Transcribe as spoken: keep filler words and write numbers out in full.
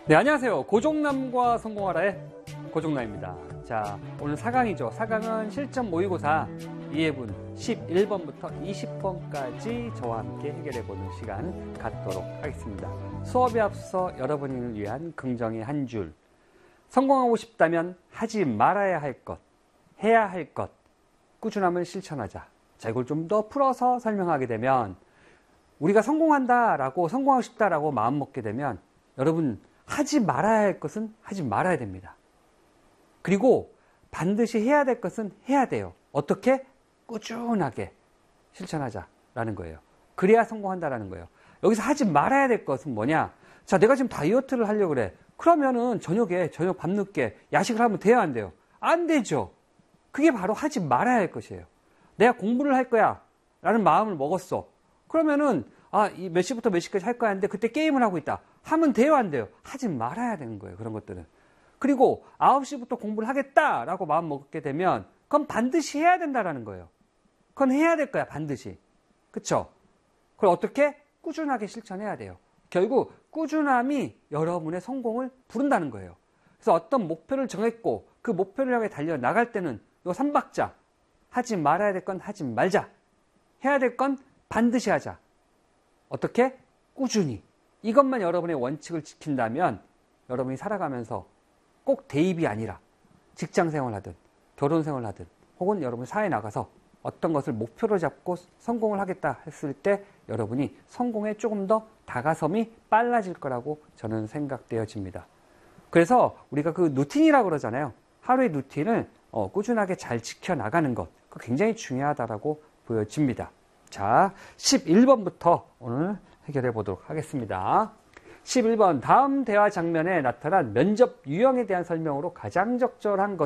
네, 안녕하세요. 고종남과 성공하라의 고종남입니다. 자, 오늘 사 강이죠. 사 강은 실전 모의고사 이해분 십일 번부터 이십 번까지 저와 함께 해결해보는 시간 갖도록 하겠습니다. 수업에 앞서 여러분을 위한 긍정의 한 줄. 성공하고 싶다면 하지 말아야 할 것, 해야 할 것, 꾸준함을 실천하자. 자, 이걸 좀 더 풀어서 설명하게 되면 우리가 성공한다라고, 성공하고 싶다라고 마음먹게 되면 여러분 하지 말아야 할 것은 하지 말아야 됩니다. 그리고 반드시 해야 될 것은 해야 돼요. 어떻게? 꾸준하게 실천하자라는 거예요. 그래야 성공한다라는 거예요. 여기서 하지 말아야 될 것은 뭐냐? 자, 내가 지금 다이어트를 하려고 그래. 그러면은 저녁에, 저녁 밤늦게 야식을 하면 돼야 안 돼요? 안 되죠. 그게 바로 하지 말아야 할 것이에요. 내가 공부를 할 거야 라는 마음을 먹었어. 그러면은 아, 이 몇 시부터 몇 시까지 할 거야 하는데 그때 게임을 하고 있다. 하면 돼요, 안 돼요? 하지 말아야 되는 거예요, 그런 것들은. 그리고 아홉 시부터 공부를 하겠다라고 마음 먹게 되면 그건 반드시 해야 된다라는 거예요. 그건 해야 될 거야, 반드시. 그쵸? 그걸 어떻게? 꾸준하게 실천해야 돼요. 결국 꾸준함이 여러분의 성공을 부른다는 거예요. 그래서 어떤 목표를 정했고 그 목표를 향해 달려나갈 때는 요 삼박자. 하지 말아야 될 건 하지 말자. 해야 될 건 반드시 하자. 어떻게? 꾸준히. 이것만 여러분의 원칙을 지킨다면 여러분이 살아가면서 꼭 대입이 아니라 직장생활하든 결혼생활하든 혹은 여러분 사회에 나가서 어떤 것을 목표로 잡고 성공을 하겠다 했을 때 여러분이 성공에 조금 더 다가섬이 빨라질 거라고 저는 생각되어집니다. 그래서 우리가 그 루틴이라고 그러잖아요. 하루의 루틴을 어, 꾸준하게 잘 지켜나가는 것, 그거 굉장히 중요하다라고 보여집니다. 자, 십일 번부터 오늘 해결해 보도록 하겠습니다. 십일 번, 다음 대화 장면에 나타난 면접 유형에 대한 설명으로 가장 적절한 것